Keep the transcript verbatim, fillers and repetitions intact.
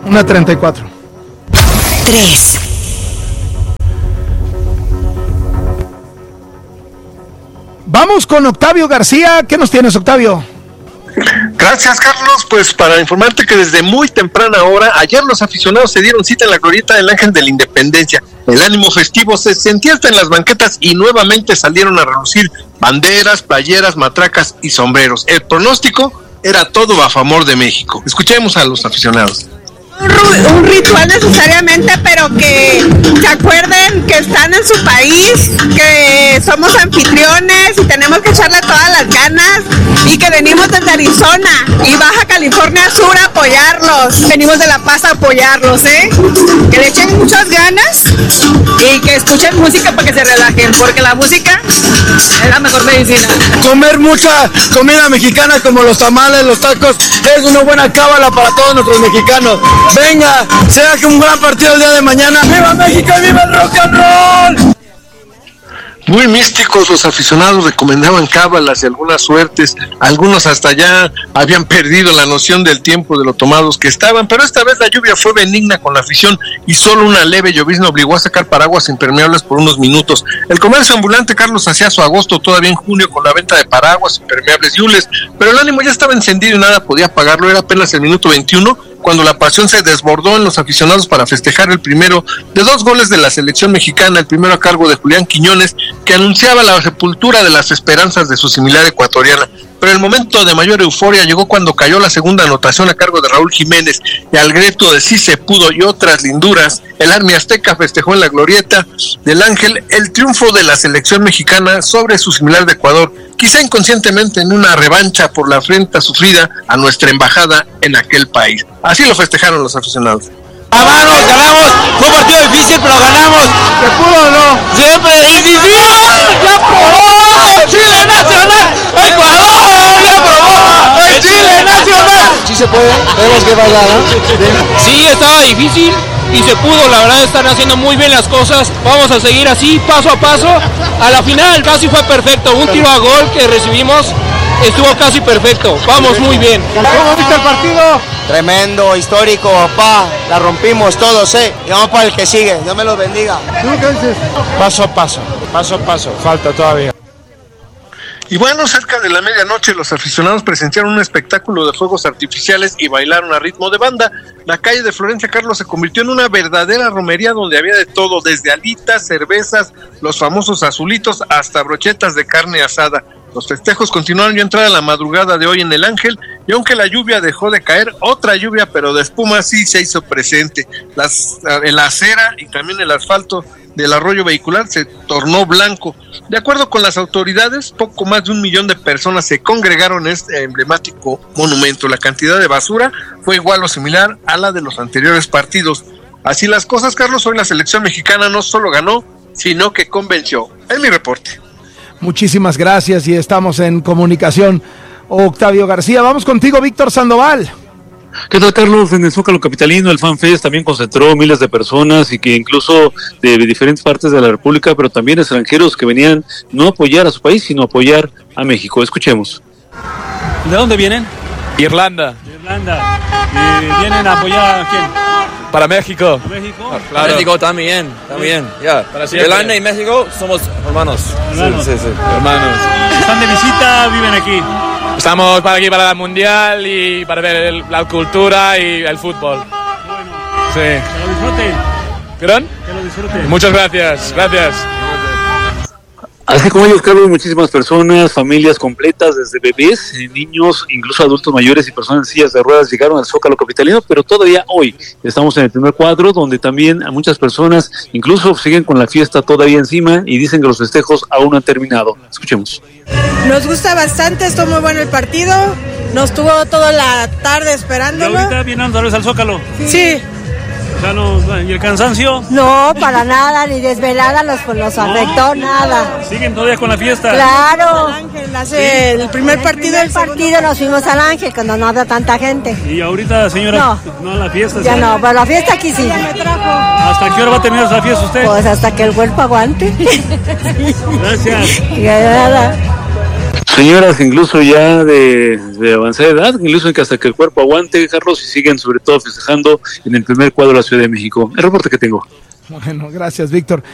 Una treinta y cuatro. Tres. Vamos con Octavio García. ¿Qué nos tienes, Octavio? Gracias, Carlos. Pues para informarte que desde muy temprana hora, ayer los aficionados se dieron cita en la glorieta del Ángel de la Independencia. El ánimo festivo se sentía hasta en las banquetas y nuevamente salieron a relucir banderas, playeras, matracas y sombreros. El pronóstico era todo a favor de México. Escuchemos a los aficionados. Un ritual necesariamente, pero que se acuerden que están en su país, que somos anfitriones y tenemos que echarle todas las ganas, y que venimos desde Arizona y Baja California Sur a apoyarlos. Venimos de La Paz a apoyarlos, ¿eh? Que le echen muchas ganas y que escuchen música para que se relajen, porque la música es la mejor medicina. Comer mucha comida mexicana como los tamales, los tacos, es una buena cábala para todos nuestros mexicanos. Venga, sea que un gran partido el día de mañana. ¡Viva México y viva el rock and roll! Muy místicos los aficionados, recomendaban cábalas y algunas suertes, algunos hasta ya habían perdido la noción del tiempo de lo tomados que estaban, pero esta vez la lluvia fue benigna con la afición y solo una leve llovizna obligó a sacar paraguas impermeables por unos minutos. El comercio ambulante, Carlos, hacía su agosto todavía en junio con la venta de paraguas impermeables y hules, pero el ánimo ya estaba encendido y nada podía apagarlo. Era apenas el minuto veintiuno cuando la pasión se desbordó en los aficionados para festejar el primero de dos goles de la selección mexicana, el primero a cargo de Julián Quiñones, que anunciaba la sepultura de las esperanzas de su similar ecuatoriana. Pero el momento de mayor euforia llegó cuando cayó la segunda anotación a cargo de Raúl Jiménez, y al grito de sí se pudo y otras linduras, el Army Azteca festejó en la glorieta del Ángel el triunfo de la selección mexicana sobre su similar de Ecuador, quizá inconscientemente en una revancha por la afrenta sufrida a nuestra embajada en aquel país. Así lo festejaron los aficionados. Ganamos, ganamos, fue un partido difícil, pero ganamos. ¿Se pudo o no? Siempre es difícil. ¡Ya probó! ¡Chile Nacional! ¡Ecuador! ¡Ya probó! ¡El Chile Nacional! Sí se puede, vemos que pasa, ¿no? Sí, estaba difícil y se pudo, la verdad están haciendo muy bien las cosas. Vamos a seguir así, paso a paso. A la final casi fue perfecto, un tiro a gol que recibimos estuvo casi perfecto. Vamos muy bien. ¿Cómo viste el partido? Tremendo, histórico, papá. La rompimos todos, ¿eh? Y vamos para el que sigue. Dios me los bendiga. ¿Tú qué dices? Paso a paso, paso a paso. Falta todavía. Y bueno, cerca de la medianoche los aficionados presenciaron un espectáculo de fuegos artificiales y bailaron a ritmo de banda. La calle de Florencia, Carlos, se convirtió en una verdadera romería donde había de todo, desde alitas, cervezas, los famosos azulitos, hasta brochetas de carne asada. Los festejos continuaron ya entrada la madrugada de hoy en el Ángel, y aunque la lluvia dejó de caer, otra lluvia pero de espuma sí se hizo presente. Las, la acera y también el asfalto del arroyo vehicular se tornó blanco. De acuerdo con las autoridades, poco más de un millón de personas se congregaron en este emblemático monumento. La cantidad de basura fue igual o similar a la de los anteriores partidos. Así las cosas, Carlos, hoy la selección mexicana no solo ganó, sino que convenció. Es mi reporte. Muchísimas gracias y estamos en comunicación. Octavio García, vamos contigo, Víctor Sandoval. ¿Qué tal, Carlos? En el Zócalo capitalino el FanFest también concentró miles de personas y que incluso de diferentes partes de la República, pero también extranjeros que venían no a apoyar a su país, sino a apoyar a México. Escuchemos. ¿De dónde vienen? Irlanda. Irlanda. ¿Y vienen a apoyar a quién? Para México. ¿A México? Ah, claro. México también, también, ya. Yeah. Irlanda y México somos hermanos. Hermanos. Sí, sí, sí, hermanos. ¿Están de visita? ¿Viven aquí? Estamos para aquí para el Mundial y para ver el, la cultura y el fútbol. Bueno. Sí. Que lo disfruten. ¿Perdón? Que lo disfruten. Muchas gracias, gracias. Así como ellos, Carlos, muchísimas personas, familias completas, desde bebés, eh, niños, incluso adultos mayores y personas en sillas de ruedas llegaron al Zócalo capitalino, pero todavía hoy estamos en el primer cuadro, donde también a muchas personas incluso siguen con la fiesta todavía encima y dicen que los festejos aún no han terminado. Escuchemos. Nos gusta bastante, estuvo muy bueno el partido, nos tuvo toda la tarde ¿Y esperándolo. ahorita vienen otra vez al Zócalo? Sí. O sea, no, ¿y el cansancio? No, para nada, ni desvelada los, los afectó, no, nada. ¿Siguen todavía con la fiesta? Claro. Ángel, hace el primer partido, el partido nos fuimos al Ángel cuando no había tanta gente. ¿Y ahorita, señora, no, no a la fiesta? Ya ¿sí? no, pero la fiesta aquí sí. ¿Hasta qué hora va a terminar esa fiesta usted? Pues hasta que el cuerpo aguante. Gracias. Y nada. Señoras incluso ya de, de avanzada edad, incluso que hasta que el cuerpo aguante, Carlos, y siguen sobre todo festejando en el primer cuadro de la Ciudad de México. El reporte que tengo. Bueno, gracias, Víctor.